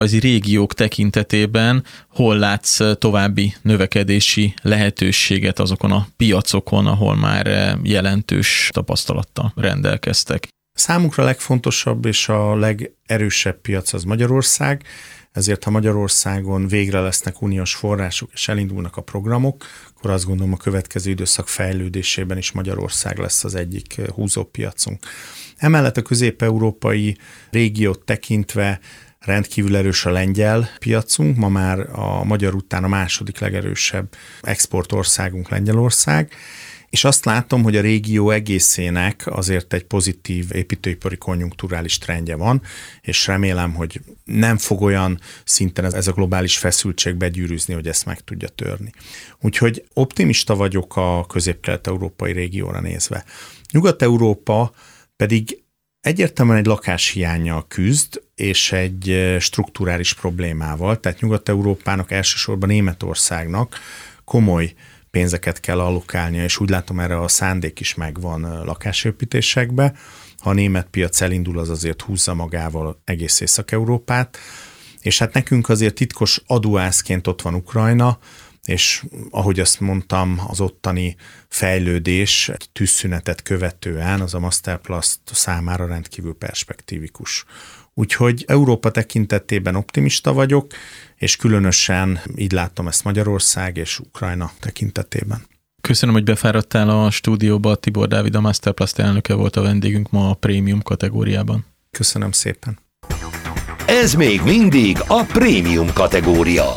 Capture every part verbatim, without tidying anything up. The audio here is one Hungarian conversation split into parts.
az régiók tekintetében hol látsz további növekedési lehetőséget azokon a piacokon, ahol már jelentős tapasztalattal rendelkeztek? Számunkra a legfontosabb és a legerősebb piac az Magyarország, ezért ha Magyarországon végre lesznek uniós források és elindulnak a programok, akkor azt gondolom a következő időszak fejlődésében is Magyarország lesz az egyik húzópiacunk. Emellett a közép-európai régiót tekintve rendkívül erős a lengyel piacunk, ma már a magyar után a második legerősebb exportországunk Lengyelország, és azt látom, hogy a régió egészének azért egy pozitív építőipari konjunkturális trendje van, és remélem, hogy nem fog olyan szinten ez a globális feszültség begyűrűzni, hogy ezt meg tudja törni. Úgyhogy optimista vagyok a közép-kelet-európai régióra nézve. Nyugat-Európa pedig egyértelműen egy lakáshiánnyal küzd, és egy strukturális problémával, tehát Nyugat-Európának, elsősorban Németországnak komoly pénzeket kell allokálnia, és úgy látom, erre a szándék is megvan lakásépítésekbe. Ha a német piac elindul, az azért húzza magával egész Észak-Európát, és hát nekünk azért titkos adóászként ott van Ukrajna, és ahogy azt mondtam, az ottani fejlődés egy tűzszünetet követően az a Masterplast számára rendkívül perspektívikus. Úgyhogy Európa tekintetében optimista vagyok, és különösen így látom ezt Magyarország és Ukrajna tekintetében. Köszönöm, hogy befáradtál a stúdióba. Tibor Dávid, a Masterplast elnöke volt a vendégünk ma a prémium kategóriában. Köszönöm szépen. Ez még mindig a prémium kategória.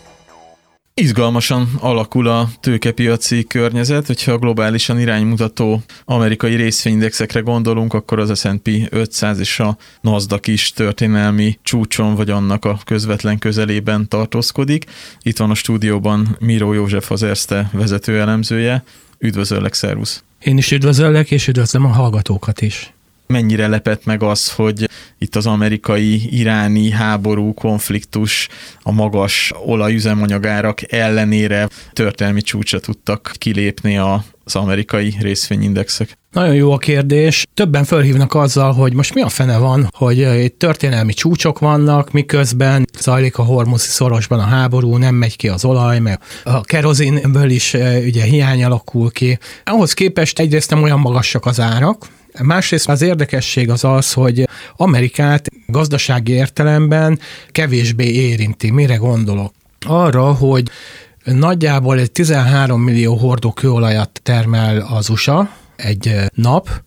Izgalmasan alakul a tőkepiaci környezet, hogyha a globálisan iránymutató amerikai részvényindexekre gondolunk, akkor az es and pé ötszáz és a Nasdaq is történelmi csúcson vagy annak a közvetlen közelében tartózkodik. Itt van a stúdióban Miró József, az Erste vezető elemzője. Üdvözöllek, szervusz! Én is üdvözöllek, és üdvözlöm a hallgatókat is. Mennyire lepett meg az, hogy itt az amerikai-iráni háború, konfliktus, a magas olajüzemanyagárak ellenére történelmi csúcsra tudtak kilépni az amerikai részvényindexek? Nagyon jó a kérdés. Többen fölhívnak azzal, hogy most mi a fene van, hogy itt történelmi csúcsok vannak, miközben zajlik a hormuzi szorosban a háború, nem megy ki az olaj, meg a kerozinből is ugye hiány alakul ki. Ahhoz képest egyrészt nem olyan magasak az árak, másrészt az érdekesség az az, hogy Amerikát gazdasági értelemben kevésbé érinti. Mire gondolok? Arra, hogy nagyjából egy tizenhárom millió hordó kőolajat termel az u es á egy nap,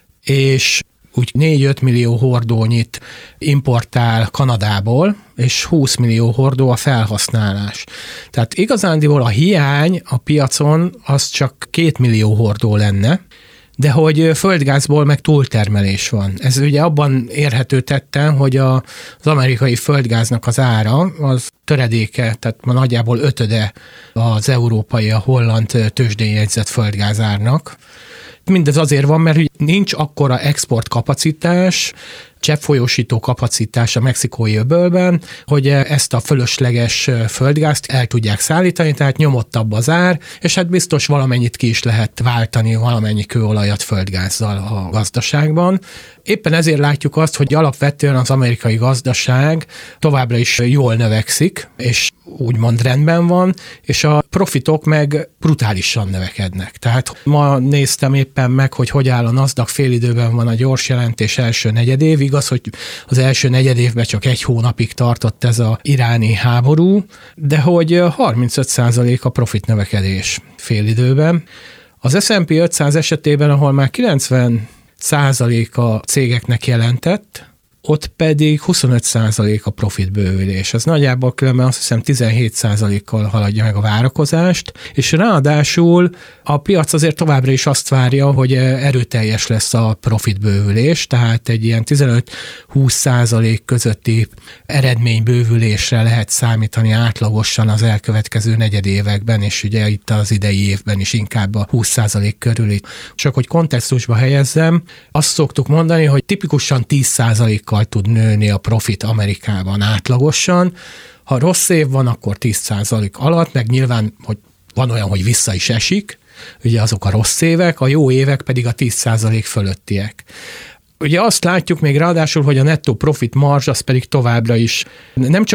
és úgy négy-öt millió hordónyit importál Kanadából, és húsz millió hordó a felhasználás. Tehát igazándiból a hiány a piacon az csak két millió hordó lenne, de hogy földgázból meg túltermelés van. Ez ugye abban érhető tetten, hogy a, az amerikai földgáznak az ára az töredéke, tehát ma nagyjából ötöde az európai, a holland tőzsdén jegyzett földgázárnak. Mindez azért van, mert nincs akkora exportkapacitás, cseppfolyósító kapacitás a mexikói öbölben, hogy ezt a fölösleges földgázt el tudják szállítani, tehát nyomottabb az ár, és hát biztos valamennyit ki is lehet váltani, valamennyi kőolajat földgázzal a gazdaságban. Éppen ezért látjuk azt, hogy alapvetően az amerikai gazdaság továbbra is jól növekszik, és úgymond rendben van, és a profitok meg brutálisan növekednek. Tehát ma néztem éppen meg, hogy hogy áll a Nasdaq, félidőben van a gyors jelentés első negyedév. Igaz, hogy az első negyedévben csak egy hónapig tartott ez az iráni háború, de hogy harmincöt százalék a profit növekedés félidőben. Az es and pé ötszáz esetében, ahol már kilencven százalék a cégeknek jelentett, ott pedig huszonöt százalék a profitbővülés. Ez nagyjából különben azt hiszem tizenhét százalékkal haladja meg a várakozást, és ráadásul a piac azért továbbra is azt várja, hogy erőteljes lesz a profitbővülés, tehát egy ilyen tizenöt-húsz százalék közötti eredménybővülésre lehet számítani átlagosan az elkövetkező negyedévekben, és ugye itt az idei évben is inkább a húsz százalék körüli. Csak hogy kontextusba helyezzem, azt szoktuk mondani, hogy tipikusan tíz százalékkal tud nőni a profit Amerikában átlagosan. Ha rossz év van, akkor tíz százalék alatt, meg nyilván, hogy van olyan, hogy vissza is esik, ugye azok a rossz évek, a jó évek pedig a tíz százalék fölöttiek. ugye azt látjuk még ráadásul, hogy a nettó profit marzs az pedig továbbra is nem csak